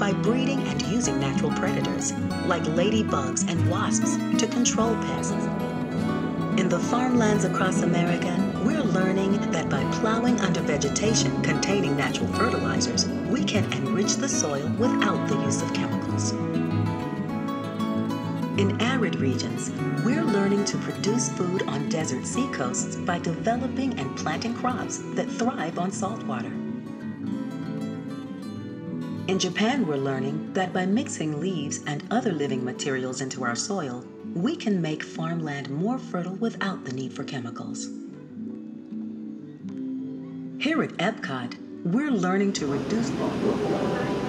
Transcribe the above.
by breeding and using natural predators, like ladybugs and wasps, to control pests. In the farmlands across America, we're learning that by plowing under vegetation containing natural fertilizers, we can enrich the soil without the use of chemicals. In arid regions, we're learning to produce food on desert seacoasts by developing and planting crops that thrive on salt water. In Japan, we're learning that by mixing leaves and other living materials into our soil, we can make farmland more fertile without the need for chemicals. Here at Epcot, we're learning to reduce